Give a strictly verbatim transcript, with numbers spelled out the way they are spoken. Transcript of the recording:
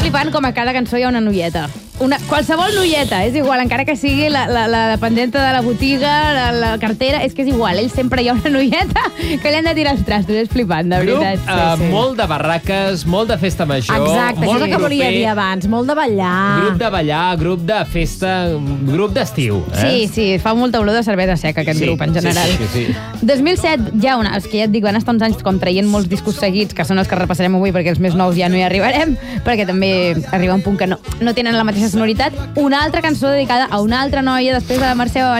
flipant com a cada cançó hi ha una noieta. Una, qualsevol noieta, és igual, encara que sigui la, la, la dependenta de la botiga, la, la cartera, és que és igual, ell sempre hi ha una noieta que li han de tirar els trastos, és flipant, de Grup, veritat. uh, sí, sí. Molt de barraques, molt de festa major. Exacte, molt això és el que volia dir abans, molt de ballar. Grup de ballar, grup de festa, grup d'estiu. Eh? Sí, sí, fa molta olor de cervesa seca aquest sí, grup, en general. Sí, sí, sí. dos mil set, ja una, els que ja et dic, van estar uns anys com traient molts discos seguits, que són els que repassarem avui, perquè els més nous ja no hi arribarem, perquè també arriba un punt que no, no tenen la mateixa sonoritat. Una altra cançó dedicada a una altra noia després de la Mercè